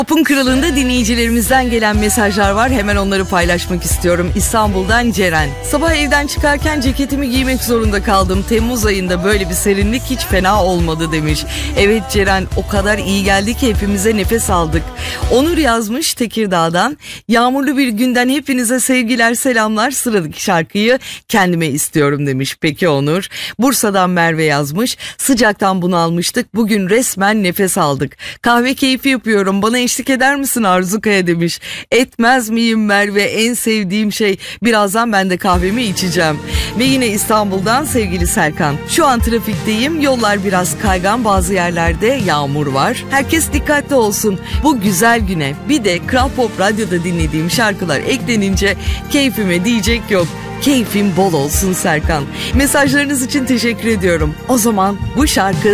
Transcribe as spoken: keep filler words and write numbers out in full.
Pop'un Kralı'nda dinleyicilerimizden gelen mesajlar var. Hemen onları paylaşmak istiyorum. İstanbul'dan Ceren. Sabah evden çıkarken ceketimi giymek zorunda kaldım. Temmuz ayında böyle bir serinlik hiç fena olmadı demiş. Evet Ceren, o kadar iyi geldi ki hepimize nefes aldık. Onur yazmış Tekirdağ'dan. Yağmurlu bir günden hepinize sevgiler, selamlar. Sıradaki şarkıyı kendime istiyorum demiş. Peki Onur. Bursa'dan Merve yazmış. Sıcaktan bunalmıştık. Bugün resmen nefes aldık. Kahve keyfi yapıyorum. Bana eşlik eder misin Arzu Kaya demiş. Etmez miyim Merve, en sevdiğim şey. Birazdan ben de kahvemi içeceğim. Ve yine İstanbul'dan sevgili Serkan. Şu an trafikteyim. Yollar biraz kaygan, bazı yerlerde yağmur var. Herkes dikkatli olsun. Bu güzel güne bir de Kral Pop Radyo'da dinlediğim şarkılar eklenince keyfime diyecek yok. Keyfim bol olsun Serkan. Mesajlarınız için teşekkür ediyorum. O zaman bu şarkı